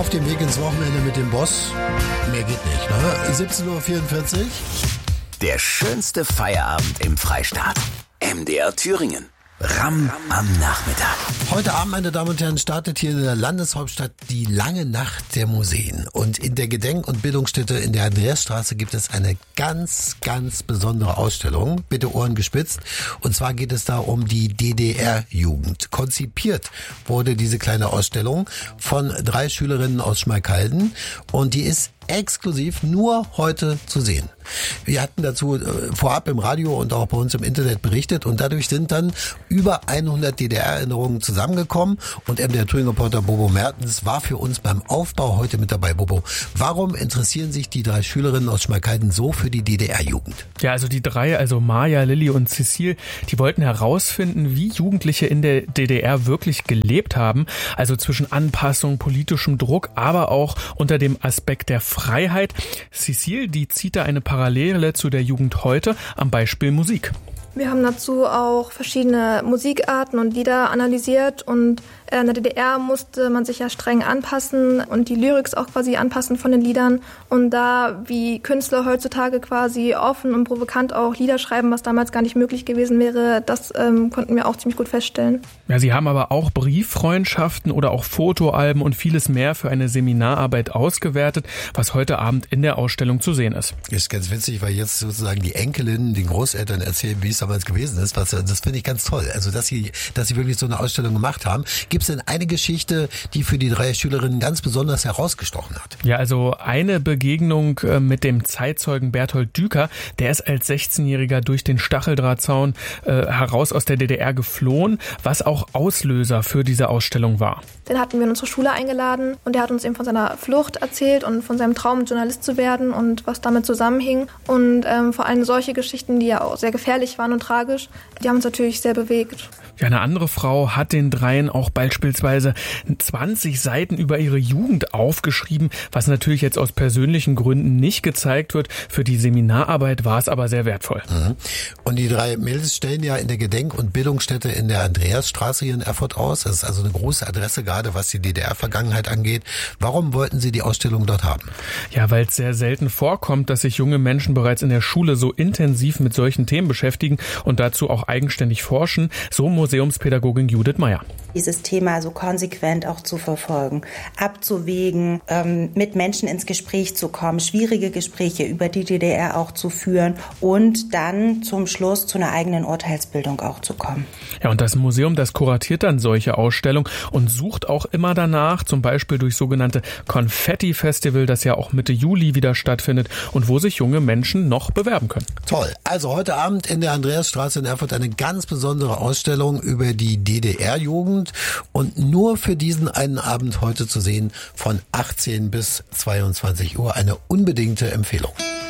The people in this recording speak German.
Auf dem Weg ins Wochenende mit dem Boss. Mehr geht nicht, ne? 17:44 Uhr. Der schönste Feierabend im Freistaat. MDR Thüringen. Ram am Nachmittag. Heute Abend, meine Damen und Herren, startet hier in der Landeshauptstadt die lange Nacht der Museen. Und in der Gedenk- und Bildungsstätte in der Andreasstraße gibt es eine ganz, ganz besondere Ausstellung. Bitte Ohren gespitzt. Und zwar geht es da um die DDR-Jugend. Konzipiert wurde diese kleine Ausstellung von 3 Schülerinnen aus Schmalkalden. Und die ist exklusiv nur heute zu sehen. Wir hatten dazu vorab im Radio und auch bei uns im Internet berichtet und dadurch sind dann über 100 DDR-Erinnerungen zusammengekommen und MDR Thüringen-Reporter Bobo Mertens war für uns beim Aufbau heute mit dabei. Bobo, warum interessieren sich die 3 Schülerinnen aus Schmalkalden so für die DDR-Jugend? Ja, also die 3, also Maja, Lilly und Cecile, die wollten herausfinden, wie Jugendliche in der DDR wirklich gelebt haben, also zwischen Anpassung, politischem Druck, aber auch unter dem Aspekt der Freiheit. Cecile, die zieht da eine Parallele zu der Jugend heute am Beispiel Musik. Wir haben dazu auch verschiedene Musikarten und Lieder analysiert und in der DDR musste man sich ja streng anpassen und die Lyrics auch quasi anpassen von den Liedern. Und da wie Künstler heutzutage quasi offen und provokant auch Lieder schreiben, was damals gar nicht möglich gewesen wäre, das konnten wir auch ziemlich gut feststellen. Ja, sie haben aber auch Brieffreundschaften oder auch Fotoalben und vieles mehr für eine Seminararbeit ausgewertet, was heute Abend in der Ausstellung zu sehen ist. Ist ganz witzig, weil jetzt sozusagen die Enkelinnen den Großeltern erzählen, wie es damals gewesen ist. Das finde ich ganz toll. Also, dass sie wirklich so eine Ausstellung gemacht haben. Gibt es denn eine Geschichte, die für die 3 Schülerinnen ganz besonders herausgestochen hat? Ja, also eine Begegnung mit dem Zeitzeugen Berthold Düker, der ist als 16-Jähriger durch den Stacheldrahtzaun heraus aus der DDR geflohen, was auch Auslöser für diese Ausstellung war. Den hatten wir in unsere Schule eingeladen und der hat uns eben von seiner Flucht erzählt und von seinem Traum, Journalist zu werden und was damit zusammenhing. Und vor allem solche Geschichten, die ja auch sehr gefährlich waren und tragisch, die haben uns natürlich sehr bewegt. Ja, eine andere Frau hat den 3 auch beispielsweise 20 Seiten über ihre Jugend aufgeschrieben, was natürlich jetzt aus persönlichen Gründen nicht gezeigt wird. Für die Seminararbeit war es aber sehr wertvoll. Mhm. Und die 3 Mädels stellen ja in der Gedenk- und Bildungsstätte in der Andreasstraße hier in Erfurt aus. Das ist also eine große Adresse, gerade was die DDR-Vergangenheit angeht. Warum wollten Sie die Ausstellung dort haben? Ja, weil es sehr selten vorkommt, dass sich junge Menschen bereits in der Schule so intensiv mit solchen Themen beschäftigen und dazu auch eigenständig forschen. So Museumspädagogin Judith Meyer. Dieses Thema so konsequent auch zu verfolgen, abzuwägen, mit Menschen ins Gespräch zu kommen, schwierige Gespräche über die DDR auch zu führen und dann zum Schluss zu einer eigenen Urteilsbildung auch zu kommen. Ja, und das Museum, das kuratiert dann solche Ausstellungen und sucht auch immer danach, zum Beispiel durch sogenannte Konfetti-Festival, das ja auch Mitte Juli wieder stattfindet und wo sich junge Menschen noch bewerben können. Toll. Also heute Abend in der Andreasstraße in Erfurt eine ganz besondere Ausstellung über die DDR-Jugend und nur für diesen einen Abend heute zu sehen von 18 bis 22 Uhr eine unbedingte Empfehlung.